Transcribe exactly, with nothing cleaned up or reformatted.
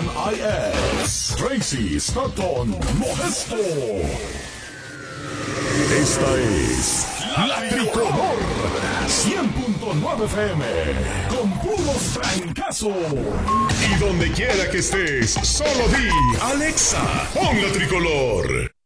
I S, Tracy Stockton Modesto. Esta es La Tricolor cien punto nueve F M, con puros trancazos. Y donde quiera que estés, solo di Alexa, pon La Tricolor.